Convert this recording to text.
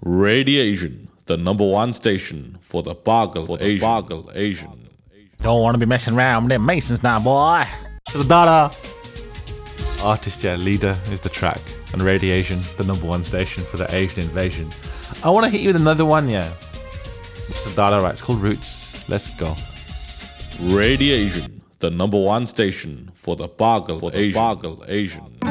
Radiation, the number one station for the Boggle Asian. Don't want to be messing around with them Masons now, boy. To the data. Artist, leader is the track. And Radiation, the number one station for the Asian invasion. I want to hit you with another one, It's the data, right? It's called Roots. Let's go. Radiation, the number one station for the Boggle Asian.